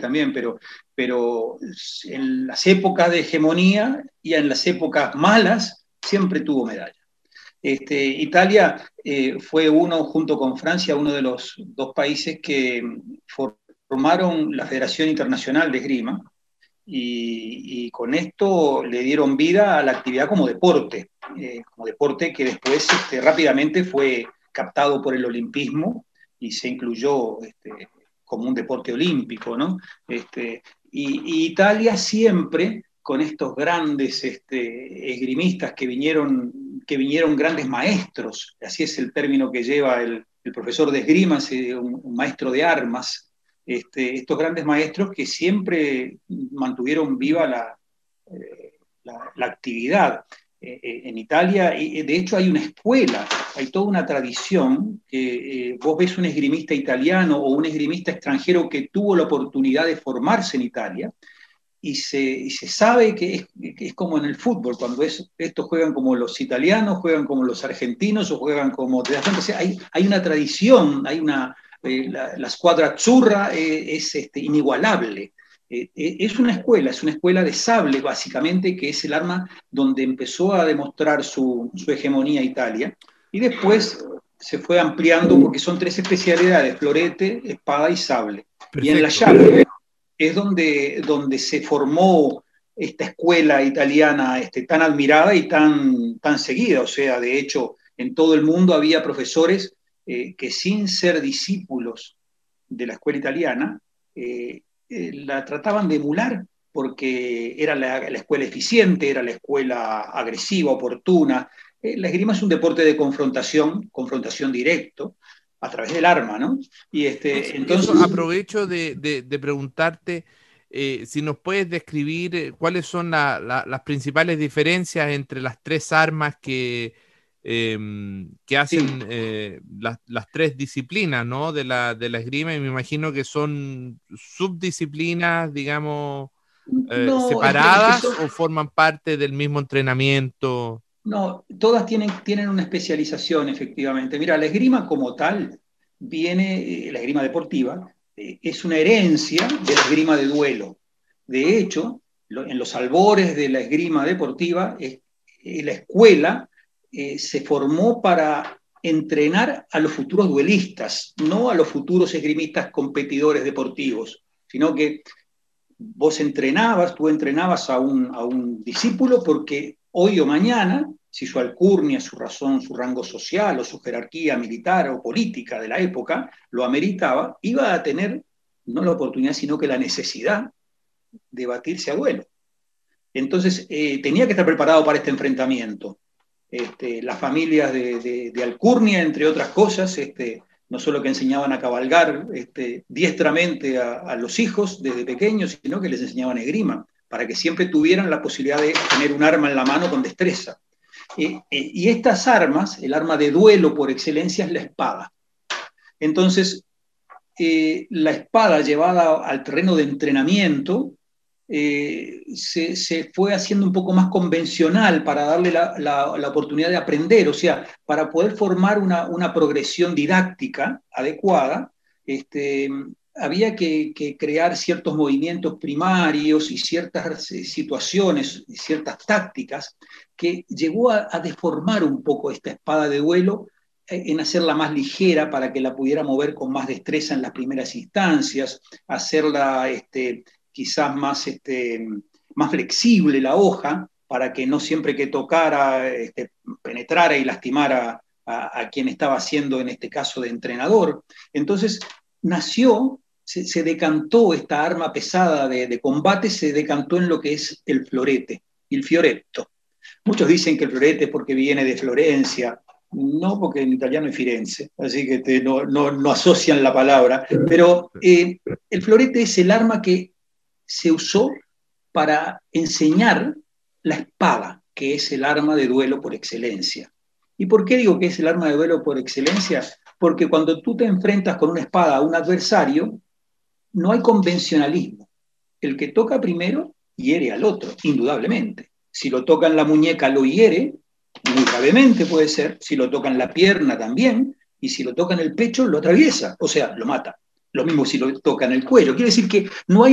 también, pero en las épocas de hegemonía y en las épocas malas siempre tuvo medalla. Italia fue junto con Francia, uno de los dos países que formaron la Federación Internacional de Esgrima, y con esto le dieron vida a la actividad como deporte que después rápidamente fue captado por el olimpismo y se incluyó como un deporte olímpico, ¿no? Y Italia siempre, con estos grandes esgrimistas que vinieron grandes maestros, así es el término que lleva el profesor de esgrima, un maestro de armas, estos grandes maestros que siempre mantuvieron viva la actividad. En Italia, de hecho, hay una escuela, hay toda una tradición que vos ves un esgrimista italiano o un esgrimista extranjero que tuvo la oportunidad de formarse en Italia, y se sabe que es como en el fútbol, cuando estos juegan como los italianos, juegan como los argentinos o juegan como... O sea, hay una tradición, la squadra azzurra es inigualable. Es una escuela de sable, básicamente, que es el arma donde empezó a demostrar su hegemonía Italia, y después se fue ampliando porque son 3 especialidades: florete, espada y sable. Perfecto. Y en la llave es donde se formó esta escuela italiana tan admirada y tan seguida. O sea, de hecho, en todo el mundo había profesores que, sin ser discípulos de la escuela italiana, la trataban de emular, porque era la escuela eficiente, era la escuela agresiva, oportuna. La esgrima es un deporte de confrontación directo, a través del arma, ¿no? Y entonces... Eso aprovecho de preguntarte si nos puedes describir cuáles son las principales diferencias entre las 3 armas que hacen las 3 disciplinas, ¿no? de la esgrima, y me imagino que son subdisciplinas, digamos, separadas, o forman parte del mismo entrenamiento. No, todas tienen una especialización, efectivamente. Mira, la esgrima como tal viene, la esgrima deportiva, es una herencia de la esgrima de duelo. De hecho, en los albores de la esgrima deportiva, la escuela se formó para entrenar a los futuros duelistas, no a los futuros esgrimistas competidores deportivos, sino que tú entrenabas a un discípulo porque hoy o mañana, si su alcurnia, su razón, su rango social o su jerarquía militar o política de la época lo ameritaba, iba a tener no la oportunidad, sino que la necesidad de batirse a duelo. Entonces, tenía que estar preparado para este enfrentamiento. Las familias de alcurnia, entre otras cosas, no solo que enseñaban a cabalgar diestramente a los hijos desde pequeños, sino que les enseñaban esgrima, para que siempre tuvieran la posibilidad de tener un arma en la mano con destreza. Y estas armas, el arma de duelo por excelencia es la espada. Entonces, la espada llevada al terreno de entrenamiento se fue haciendo un poco más convencional para darle la oportunidad de aprender, o sea, para poder formar una progresión didáctica adecuada, había que crear ciertos movimientos primarios y ciertas situaciones, y ciertas tácticas, que llegó a deformar un poco esta espada de duelo, en hacerla más ligera para que la pudiera mover con más destreza en las primeras instancias, hacerla quizás más flexible la hoja, para que no siempre que tocara penetrara y lastimara a quien estaba haciendo, en este caso, de entrenador. Entonces se decantó esta arma pesada de combate, se decantó en lo que es el florete, el fioretto. Muchos dicen que el florete es porque viene de Florencia. No, porque en italiano es Firenze, así que no asocian la palabra, pero el florete es el arma que se usó para enseñar la espada, que es el arma de duelo por excelencia. ¿Y por qué digo que es el arma de duelo por excelencia? Porque cuando tú te enfrentas con una espada a un adversario, no hay convencionalismo. El que toca primero hiere al otro, indudablemente. Si lo toca en la muñeca, lo hiere, muy gravemente puede ser. Si lo toca en la pierna, también. Y si lo toca en el pecho, lo atraviesa, o sea, lo mata. Lo mismo si lo toca en el cuello. Quiere decir que no hay